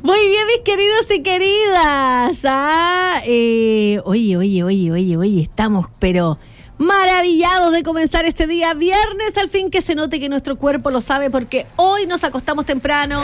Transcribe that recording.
Muy bien, mis queridos y queridas. Oye, estamos, pero maravillados de comenzar este día viernes, al fin que se note que nuestro cuerpo lo sabe, porque hoy nos acostamos temprano.